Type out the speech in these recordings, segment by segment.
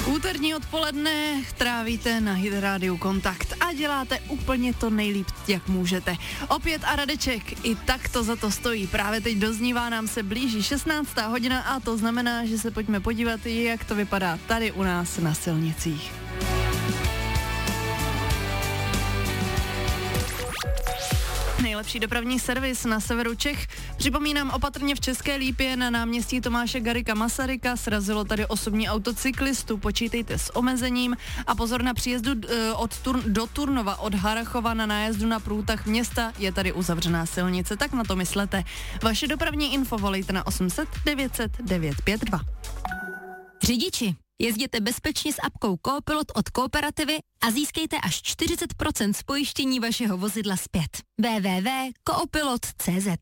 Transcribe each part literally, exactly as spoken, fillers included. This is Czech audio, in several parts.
Úterní odpoledne trávíte na Hit Rádiu Kontakt a děláte úplně to nejlíp, jak můžete. Opět a Radeček, i tak to za to stojí. Právě teď doznívá, nám se blíží šestnáctá hodina a to znamená, že se pojďme podívat, jak to vypadá tady u nás na silnicích. Nejlepší dopravní servis na severu Čech. Připomínám, opatrně v České Lípě na náměstí Tomáše Garrigua Masaryka srazilo tady osobní auto cyklistu, počítejte s omezením a pozor na příjezdu e, od Tur- do Turnova od Harachova na nájezdu na průtah města je tady uzavřená silnice, tak na to myslete. Vaše dopravní info volejte na osm set devět set devět pět dva. Řidiči, jezděte bezpečně s apkou Coopilot od Kooperativy a získejte až čtyřicet procent z pojištění vašeho vozidla zpět. w w w tečka coopilot tečka c z.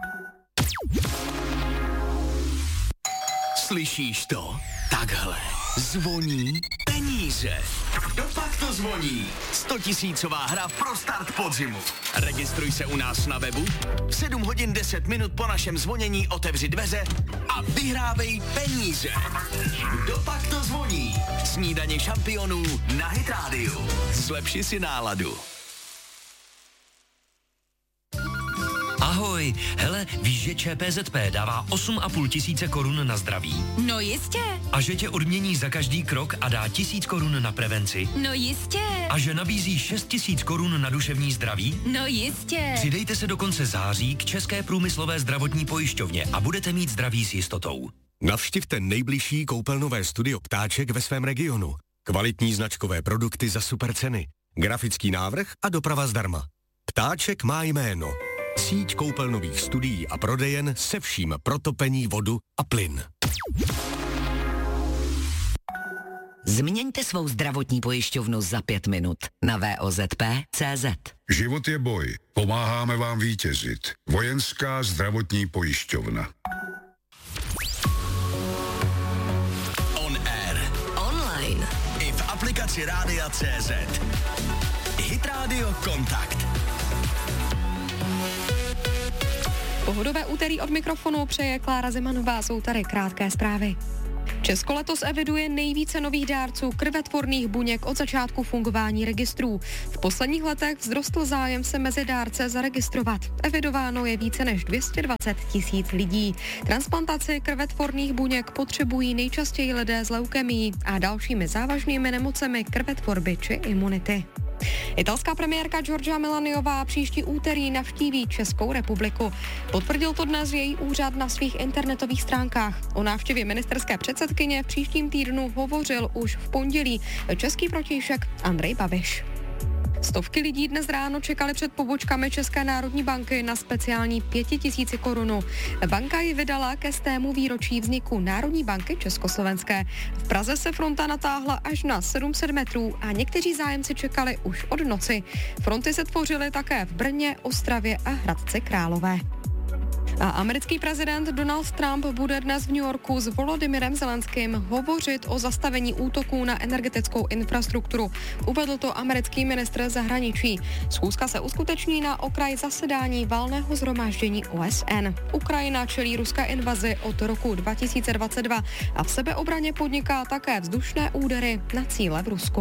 Slyšíš to? Takhle zvoní peníze. Dopak to zvoní. Stotisícová hra pro start podzimu. Registruj se u nás na webu. V sedm hodin deset minut po našem zvonění otevři dveře a vyhrávej peníze. Dopak to zvoní. Snídaně šampionů na Hit Rádiu. Zlepši si náladu. Ahoj, hele, víš, že ČPZP dává osm a půl tisíce korun na zdraví? No jistě. A že tě odmění za každý krok a dá tisíc korun na prevenci? No jistě. A že nabízí šest tisíc korun na duševní zdraví? No jistě. Přidejte se do konce září k České průmyslové zdravotní pojišťovně a budete mít zdraví s jistotou. Navštivte nejbližší koupelnové studio Ptáček ve svém regionu. Kvalitní značkové produkty za super ceny, grafický návrh a doprava zdarma. Ptáček má jméno. Síť koupelnových studií a prodejen se vším pro topení, vodu a plyn. Změňte svou zdravotní pojišťovnu za pět minut na v o z p tečka c z. Život je boj. Pomáháme vám vítězit. Vojenská zdravotní pojišťovna. On air. Online. I v aplikaci Rádia tečka cé zet. Hit Radio Kontakt. Pohodové úterý od mikrofonu přeje Klára Zemanová, jsou tady krátké zprávy. Česko letos eviduje nejvíce nových dárců krvetvorných buněk od začátku fungování registrů. V posledních letech vzrostl zájem se mezi dárce zaregistrovat. Evidováno je více než dvě stě dvacet tisíc lidí. Transplantaci krvetvorných buněk potřebují nejčastěji lidé s leukemií a dalšími závažnými nemocemi krvetvorby či imunity. Italská premiérka Giorgia Melaniová příští úterý navštíví Českou republiku. Potvrdil to dnes její úřad na svých internetových stránkách. O návštěvě ministerské předsedkyně v příštím týdnu hovořil už v pondělí český protějšek Andrej Babiš. Stovky lidí dnes ráno čekali před pobočkami České národní banky na speciální pětitisíci korunu. Banka ji vydala ke stému výročí vzniku Národní banky československé. V Praze se fronta natáhla až na sedm set metrů a někteří zájemci čekali už od noci. Fronty se tvořily také v Brně, Ostravě a Hradci Králové. A americký prezident Donald Trump bude dnes v New Yorku s Volodymyrem Zelenským hovořit o zastavení útoků na energetickou infrastrukturu. Uvedl to americký ministr zahraničí. Schůzka se uskuteční na okraji zasedání valného shromáždění O S N. Ukrajina čelí ruské invazi od roku dva tisíce dvacet dva a v sebeobraně podniká také vzdušné údery na cíle v Rusku.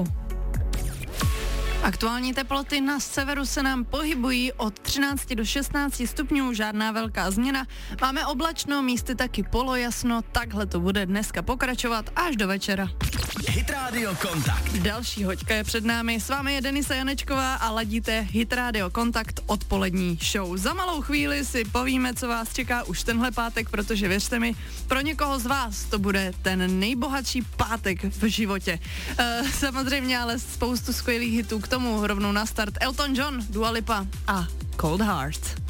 Aktuální teploty na severu se nám pohybují od třináct do šestnáct stupňů, žádná velká změna. Máme oblačno, místy taky polojasno, takhle to bude dneska pokračovat až do večera. Hit Radio Kontakt. Další hoďka je před námi, s vámi je Denisa Janečková a ladíte Hit Radio Kontakt odpolední show. Za malou chvíli si povíme, co vás čeká už tenhle pátek, protože věřte mi, pro někoho z vás to bude ten nejbohatší pátek v životě. E, samozřejmě ale spoustu skvělých hitů k tomu rovnou na start. Elton John, Dua Lipa a Cold Heart.